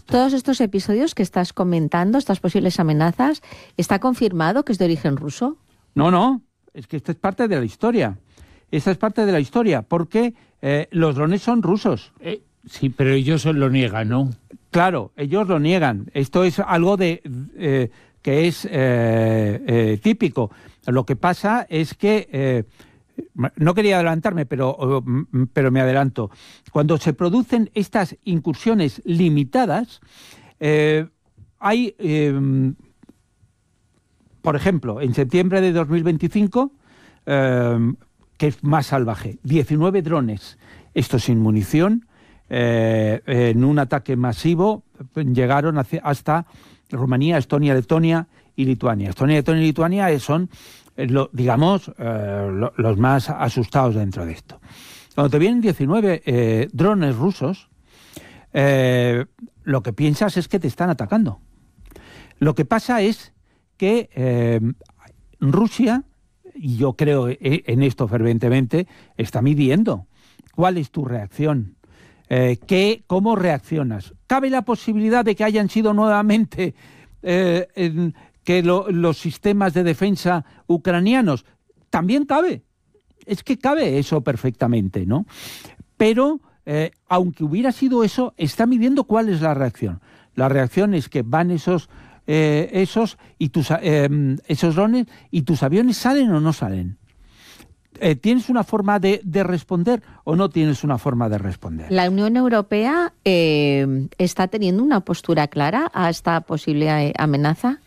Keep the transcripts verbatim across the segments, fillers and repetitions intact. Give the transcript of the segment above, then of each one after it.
Todos estos episodios que estás comentando, estas posibles amenazas, ¿está confirmado que es de origen ruso? No, no, es que esta es parte de la historia. Esta es parte de la historia, porque eh, los drones son rusos. Eh, sí, pero ellos lo niegan, ¿no? Claro, ellos lo niegan. Esto es algo de eh, que es eh, eh, típico. Lo que pasa es que... Eh, no quería adelantarme, pero, pero me adelanto. Cuando se producen estas incursiones limitadas, eh, hay, eh, por ejemplo, en septiembre de dos mil veinticinco, eh, que es más salvaje, diecinueve drones, esto sin munición, eh, en un ataque masivo, llegaron hacia, hasta Rumanía, Estonia, Letonia y Lituania. Estonia, Letonia y Lituania son... Lo, digamos, eh, lo, los más asustados dentro de esto. Cuando te vienen diecinueve eh, drones rusos, eh, lo que piensas es que te están atacando. Lo que pasa es que eh, Rusia, y yo creo en esto fervientemente, está midiendo cuál es tu reacción, eh, qué, cómo reaccionas. ¿Cabe la posibilidad de que hayan sido nuevamente... Eh, en, que lo, los sistemas de defensa ucranianos? También cabe, es que cabe eso perfectamente, ¿no? Pero, eh, aunque hubiera sido eso, está midiendo cuál es la reacción. La reacción es que van esos, eh, esos, y tus, eh, esos drones y tus aviones salen o no salen. Eh, ¿Tienes una forma de, de responder o no tienes una forma de responder? ¿La Unión Europea eh, está teniendo una postura clara a esta posible amenaza?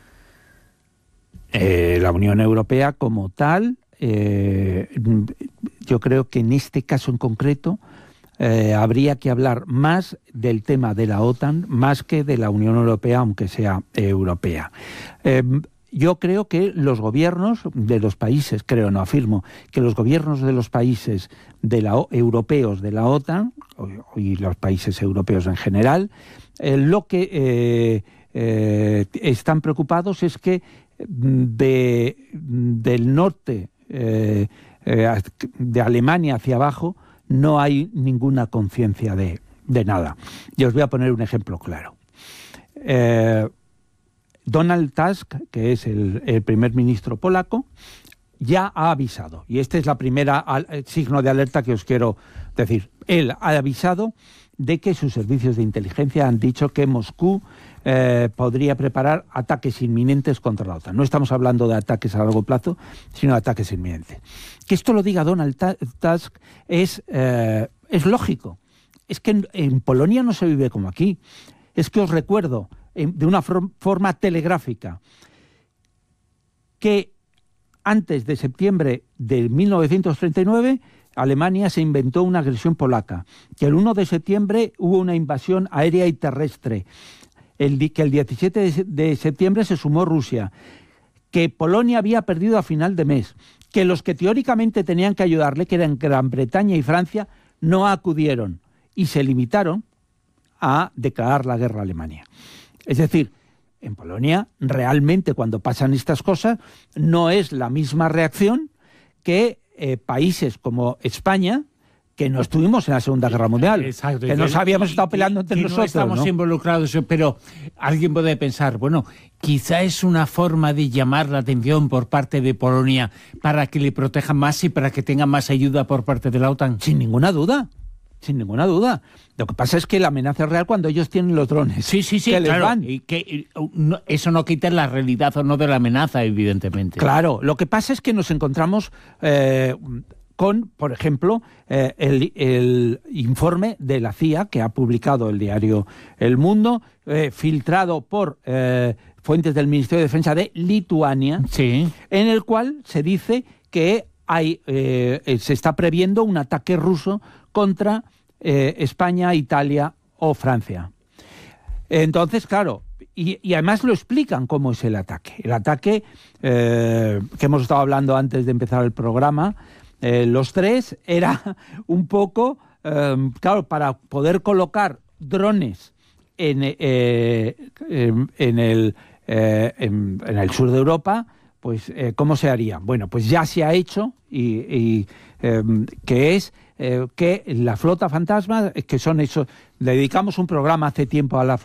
Eh, la Unión Europea como tal, eh, yo creo que en este caso en concreto eh, habría que hablar más del tema de la OTAN más que de la Unión Europea, aunque sea eh, europea. Eh, yo creo que los gobiernos de los países, creo, no afirmo, que los gobiernos de los países de la, europeos de la OTAN, y los países europeos en general, eh, lo que eh, eh, están preocupados es que De, del norte eh, eh, de Alemania hacia abajo no hay ninguna conciencia de, de nada. Y os voy a poner un ejemplo claro. Eh, Donald Tusk, que es el, el primer ministro polaco, ya ha avisado, y este es la primera al, signo de alerta que os quiero decir. Él ha avisado de que sus servicios de inteligencia han dicho que Moscú eh, podría preparar ataques inminentes contra la OTAN. No estamos hablando de ataques a largo plazo, sino de ataques inminentes. Que esto lo diga Donald Tusk es, eh, es lógico. Es que en, en Polonia no se vive como aquí. Es que os recuerdo, en, de una for- forma telegráfica, que antes de septiembre de mil novecientos treinta y nueve... Alemania se inventó una agresión polaca, que el primero de septiembre hubo una invasión aérea y terrestre, el, que el diecisiete de septiembre se sumó Rusia, que Polonia había perdido a final de mes, que los que teóricamente tenían que ayudarle, que eran Gran Bretaña y Francia, no acudieron y se limitaron a declarar la guerra a Alemania. Es decir, en Polonia realmente cuando pasan estas cosas no es la misma reacción que Eh, países como España, que no estuvimos en la Segunda Guerra Mundial, Exacto, que nos habíamos estado peleando entre que nosotros. No estamos ¿no? involucrados, pero alguien puede pensar, bueno, quizá es una forma de llamar la atención por parte de Polonia para que le protejan más y para que tengan más ayuda por parte de la OTAN. Sin ninguna duda. Sin ninguna duda. Lo que pasa es que la amenaza es real cuando ellos tienen los drones. Sí, sí, sí, que claro. Les van. Y que y, no, eso no quita la realidad o no de la amenaza, evidentemente. Claro. Lo que pasa es que nos encontramos eh, con, por ejemplo, eh, el, el informe de la C I A que ha publicado el diario El Mundo, eh, filtrado por eh, fuentes del Ministerio de Defensa de Lituania, sí. En el cual se dice que hay, eh, se está previendo un ataque ruso contra eh, España, Italia o Francia. Entonces, claro, y, y además lo explican cómo es el ataque. El ataque eh, que hemos estado hablando antes de empezar el programa, eh, los tres, era un poco, eh, claro, para poder colocar drones en, eh, en, en, el, eh, en, en el sur de Europa, pues eh, ¿cómo se haría? Bueno, pues ya se ha hecho y, y eh, que es eh, que la flota fantasma, que son esos, le dedicamos un programa hace tiempo a la